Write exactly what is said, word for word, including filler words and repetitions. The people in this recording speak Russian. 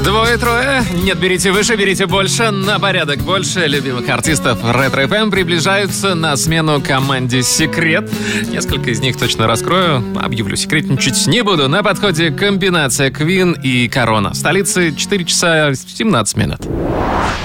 Двое-трое. Нет, берите выше, берите больше. На порядок больше любимых артистов Ретро эф эм приближаются на смену команде «Секрет». Несколько из них точно раскрою. Объявлю, секретничать не буду. На подходе комбинация Queen и Корона. В столице четыре часа семнадцать минут.